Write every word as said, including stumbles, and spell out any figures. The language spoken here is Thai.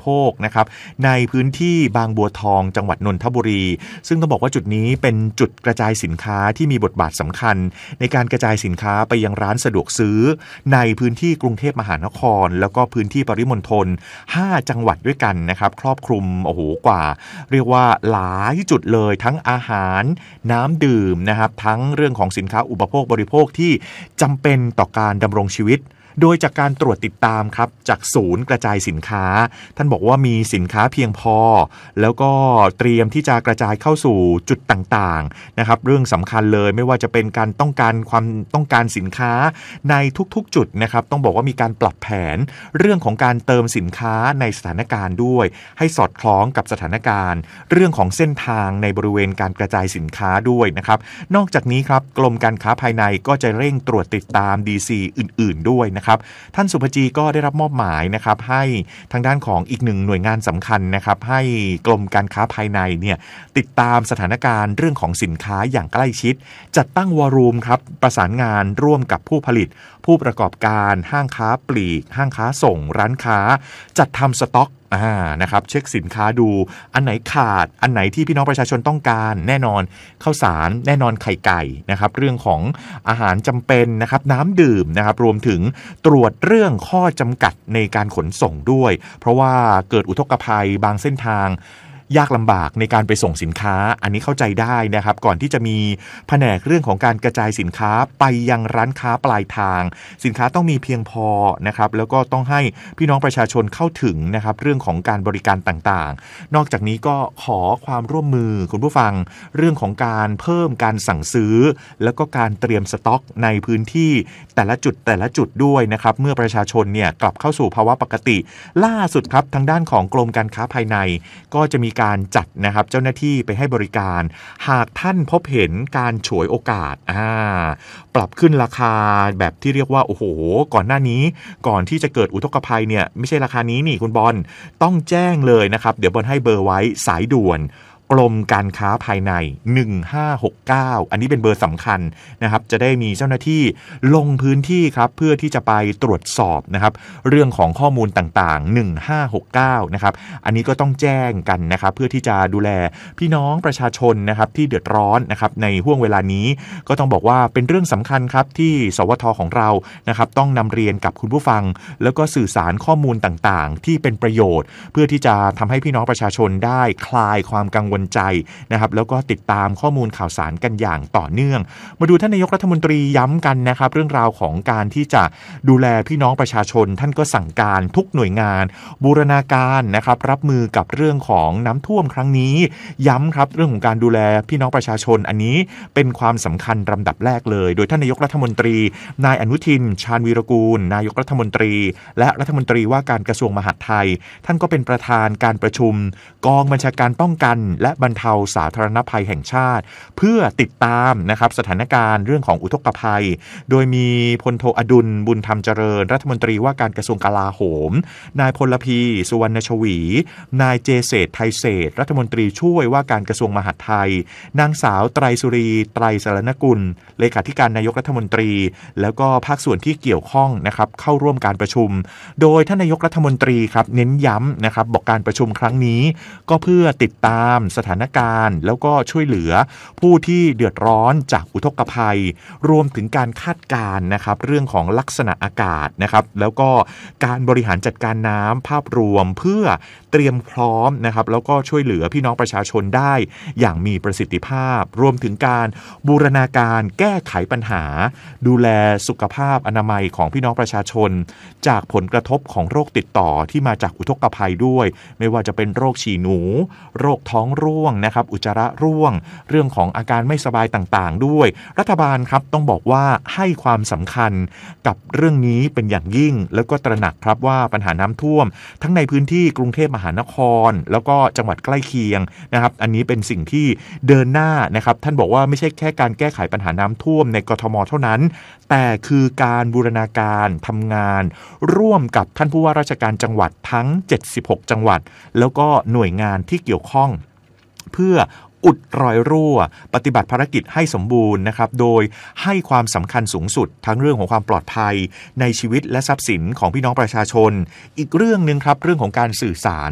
ภคนะครับในพื้นที่บางบัวทองจังหวัดนนทบุรีซึ่งต้องบอกว่าจุดนี้เป็นจุดกระจายสินค้าที่มีบทบาทสำคัญในการกระจายสินค้าไปยังร้านสะดวกซื้อในพื้นที่กรุงเทพมหานครแล้วก็พื้นที่ปริมณฑลห้าจังหวัดด้วยกันนะครับครอบคลุมโอ้โหกว่าเรียกว่าหลายจุดเลยทั้งอาหารน้ำดื่มนะครับทั้งเรื่องของสินค้าอุปโภคบริโภคที่จำเป็นต่อการดำรงชีวิตโดยจากการตรวจติดตามครับจากศูนย์กระจายสินค้าท่านบอกว่ามีสินค้าเพียงพอแล้วก็เตรียมที่จะกระจายเข้าสู่จุดต่างๆนะครับเรื่องสำคัญเลยไม่ว่าจะเป็นการต้องการความต้องการสินค้าในทุกๆจุดนะครับต้องบอกว่ามีการปรับแผนเรื่องของการเติมสินค้าในสถานการณ์ด้วยให้สอดคล้องกับสถานการณ์เรื่องของเส้นทางในบริเวณการกระจายสินค้าด้วยนะครับนอกจากนี้ครับกรมการค้าภายในก็จะเร่งตรวจติดตาม ดี ซี อื่นๆด้วยนะครับท่านสุภจีก็ได้รับมอบหมายนะครับให้ทางด้านของอีกหนึ่งหน่วยงานสำคัญนะครับให้กรมการค้าภายในเนี่ยติดตามสถานการณ์เรื่องของสินค้าอย่างใกล้ชิดจัดตั้งวอรูมครับประสานงานร่วมกับผู้ผลิตผู้ประกอบการห้างค้าปลีกห้างค้าส่งร้านค้าจัดทำสต็อกอ่านะครับเช็คสินค้าดูอันไหนขาดอันไหนที่พี่น้องประชาชนต้องการแน่นอนข้าวสารแน่นอนไข่ไก่นะครับเรื่องของอาหารจำเป็นนะครับน้ำดื่มนะครับรวมถึงตรวจเรื่องข้อจำกัดในการขนส่งด้วยเพราะว่าเกิดอุทกภัยบางเส้นทางยากลำบากในการไปส่งสินค้าอันนี้เข้าใจได้นะครับก่อนที่จะมีแผนกเรื่องของการกระจายสินค้าไปยังร้านค้าปลายทางสินค้าต้องมีเพียงพอนะครับแล้วก็ต้องให้พี่น้องประชาชนเข้าถึงนะครับเรื่องของการบริการต่างๆนอกจากนี้ก็ขอความร่วมมือคุณผู้ฟังเรื่องของการเพิ่มการสั่งซื้อแล้วก็การเตรียมสต็อกในพื้นที่แต่ละจุดแต่ละจุดด้วยนะครับเมื่อประชาชนเนี่ยกลับเข้าสู่ภาวะปกติล่าสุดครับทางด้านของกรมการค้าภายในก็จะมีการจัดนะครับเจ้าหน้าที่ไปให้บริการหากท่านพบเห็นการฉวยโอกาสอ่าปรับขึ้นราคาแบบที่เรียกว่าโอ้โหก่อนหน้านี้ก่อนที่จะเกิดอุทกภัยเนี่ยไม่ใช่ราคานี้นี่คุณบอลต้องแจ้งเลยนะครับเดี๋ยวบอลให้เบอร์ไว้สายด่วนกรมการค้าภายในหนึ่งห้าหกเก้าอันนี้เป็นเบอร์สำคัญนะครับจะได้มีเจ้าหน้าที่ลงพื้นที่ครับเพื่อที่จะไปตรวจสอบนะครับเรื่องของข้อมูลต่างๆหนึ่งห้าหกเก้านะครับอันนี้ก็ต้องแจ้งกันนะครับเพื่อที่จะดูแลพี่น้องประชาชนนะครับที่เดือดร้อนนะครับในห่วงเวลานี้ก็ต้องบอกว่าเป็นเรื่องสำคัญครับที่สวทของเรานะครับต้องนำเรียนกับคุณผู้ฟังแล้วก็สื่อสารข้อมูลต่างๆที่เป็นประโยชน์เพื่อที่จะทำให้พี่น้องประชาชนได้คลายความกังวลใจนะครับแล้วก็ติดตามข้อมูลข่าวสารกันอย่างต่อเนื่องมาดูท่านนายกรัฐมนตรีย้ำกันนะครับเรื่องราวของการที่จะดูแลพี่น้องประชาชนท่านก็สั่งการทุกหน่วยงานบูรณาการนะครับรับมือกับเรื่องของน้ำท่วมครั้งนี้ย้ำครับเรื่องของการดูแลพี่น้องประชาชนอันนี้เป็นความสำคัญลำดับแรกเลยโดยท่านนายกรัฐมนตรีนายอนุทินชาญวีรกูลนายกรัฐมนตรีและรัฐมนตรีว่าการกระทรวงมหาดไทยท่านก็เป็นประธานการประชุมกองบัญชาการป้องกันและบรรเทาสาธารณภัยแห่งชาติเพื่อติดตามนะครับสถานการณ์เรื่องของอุทกภัยโดยมีพลโทอดุลบุญธรรมเจริญรัฐมนตรีว่าการกระทรวงกลาโหมนายพลพีสุวรรณชวีนายเจเศรษฐ์ไทยเศรษฐ์รัฐมนตรีช่วยว่าการกระทรวงมหาดไทยนางสาวไตรสุรีไตรสรณกุลเลขาธิการนายกรัฐมนตรีแล้วก็ภาคส่วนที่เกี่ยวข้องนะครับเข้าร่วมการประชุมโดยท่านนายกรัฐมนตรีครับเน้นย้ำนะครับบอกการประชุมครั้งนี้ก็เพื่อติดตามสถานการณ์แล้วก็ช่วยเหลือผู้ที่เดือดร้อนจากอุทกภัยรวมถึงการคาดการณ์นะครับเรื่องของลักษณะอากาศนะครับแล้วก็การบริหารจัดการน้ำภาพรวมเพื่อเตรียมพร้อมนะครับแล้วก็ช่วยเหลือพี่น้องประชาชนได้อย่างมีประสิทธิภาพรวมถึงการบูรณาการแก้ไขปัญหาดูแลสุขภาพอนามัยของพี่น้องประชาชนจากผลกระทบของโรคติดต่อที่มาจากอุทกภัยด้วยไม่ว่าจะเป็นโรคฉี่หนูโรคท้องร่วงนะครับอุจจาระร่วงเรื่องของอาการไม่สบายต่างๆด้วยรัฐบาลครับต้องบอกว่าให้ความสำคัญกับเรื่องนี้เป็นอย่างยิ่งแล้วก็ตระหนักครับว่าปัญหาน้ำท่วมทั้งในพื้นที่กรุงเทพมหานครแล้วก็จังหวัดใกล้เคียงนะครับอันนี้เป็นสิ่งที่เดินหน้านะครับท่านบอกว่าไม่ใช่แค่การแก้ไขปัญหาน้ำท่วมในกทมเท่านั้นแต่คือการบูรณาการทำงานร่วมกับท่านผู้ว่าราชการจังหวัดทั้งเจ็ดสิบหกจังหวัดแล้วก็หน่วยงานที่เกี่ยวข้องเพื่ออุดรอยรั่วปฏิบัติภารกิจให้สมบูรณ์นะครับโดยให้ความสำคัญสูงสุดทั้งเรื่องของความปลอดภัยในชีวิตและทรัพย์สินของพี่น้องประชาชนอีกเรื่องนึงครับเรื่องของการสื่อสาร